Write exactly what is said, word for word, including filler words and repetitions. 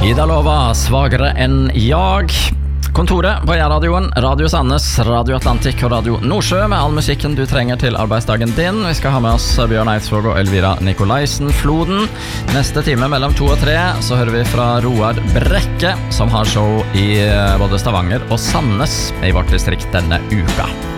Ida Lova, svagere enn jag. Kontoret på J-radioen, Radio Sandnes, Radio Atlantik og Radio Nordsjø med all musikken du trenger til arbeidsdagen din. Vi skal ha med oss Bjørn Eidsvåg og Elvira Nikolaisen Floden. Neste time mellom to og tre så hører vi fra Roar Brekke, som har show i både Stavanger og Sandnes i vårt distrikt denne uka.